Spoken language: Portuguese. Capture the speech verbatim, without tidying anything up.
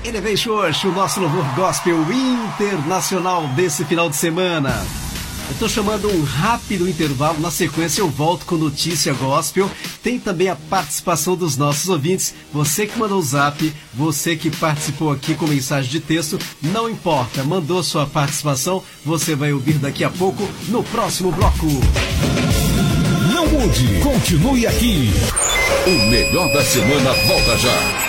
Elevation Worship, o nosso louvor gospel internacional desse final de semana. Eu tô chamando um rápido intervalo, na sequência eu volto com notícia gospel. Tem também a participação dos nossos ouvintes. Você que mandou o zap, você que participou aqui com mensagem de texto, não importa, mandou sua participação, você vai ouvir daqui a pouco no próximo bloco. Não mude, continue aqui. O melhor da semana volta já.